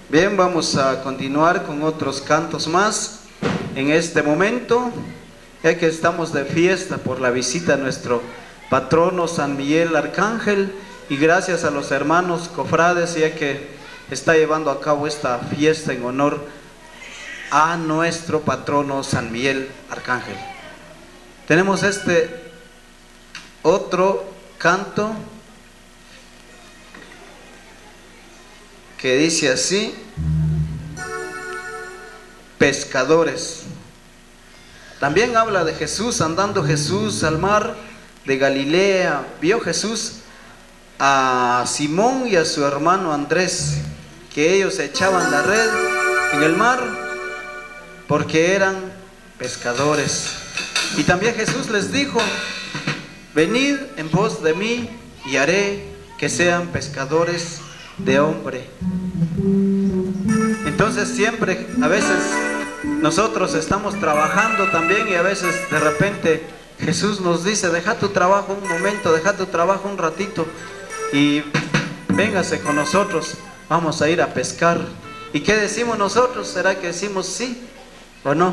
Bien, vamos a continuar con otros cantos más en este momento, ya que estamos de fiesta por la visita a nuestro patrono San Miguel Arcángel, y gracias a los hermanos cofrades, ya que está llevando a cabo esta fiesta en honor a nuestro patrono San Miguel Arcángel. Tenemos este otro canto que dice así: pescadores. También habla de Jesús, andando Jesús al mar de Galilea. Vio Jesús a Simón y a su hermano Andrés, que ellos echaban la red en el mar porque eran pescadores. Y también Jesús les dijo: venid en pos de mí y haré que sean pescadores de hombre. Entonces siempre, a veces nosotros estamos trabajando también, y a veces de repente Jesús nos dice: deja tu trabajo un momento, deja tu trabajo un ratito y véngase con nosotros, vamos a ir a pescar. ¿Y qué decimos nosotros? ¿Será que decimos sí o no?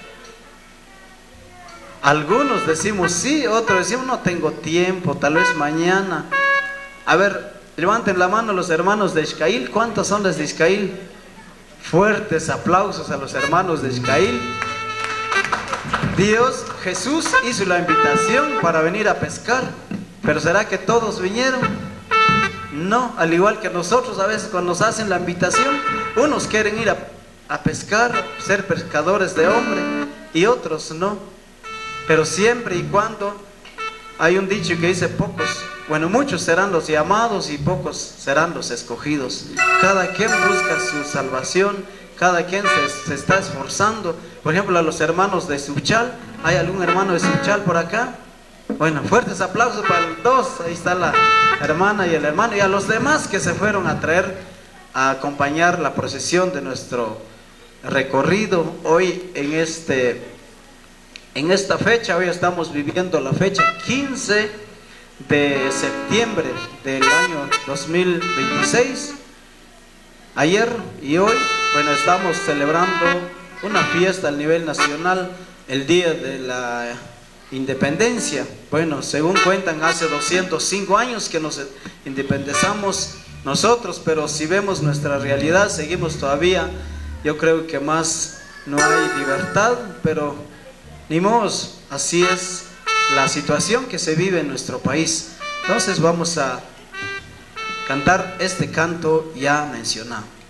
Algunos decimos sí, otros decimos no tengo tiempo, tal vez mañana. A ver, levanten la mano los hermanos de Xcail. ¿Cuántos son los de Xcail? Fuertes aplausos a los hermanos de Xcail. Jesús hizo la invitación para venir a pescar, pero ¿será que todos vinieron? No, al igual que nosotros, a veces cuando nos hacen la invitación, unos quieren ir a pescar, ser pescadores de hombre, y otros no. Pero siempre y cuando, hay un dicho que dice: muchos serán los llamados y pocos serán los escogidos. Cada quien busca su salvación, cada quien se está esforzando. Por ejemplo, a los hermanos de Suchal, ¿hay algún hermano de Suchal por acá? Bueno, fuertes aplausos para los dos. Ahí está la hermana y el hermano, y a los demás que se fueron a traer, a acompañar la procesión de nuestro recorrido. Hoy en esta fecha, hoy estamos viviendo la fecha 15 de septiembre del año 2026. Ayer y hoy, estamos celebrando una fiesta a nivel nacional, el Día de la Independencia. Según cuentan, hace 205 años que nos independizamos nosotros, pero si vemos nuestra realidad, seguimos todavía, yo creo que más no hay libertad, pero ni modo, así es la situación que se vive en nuestro país. Entonces vamos a cantar este canto ya mencionado.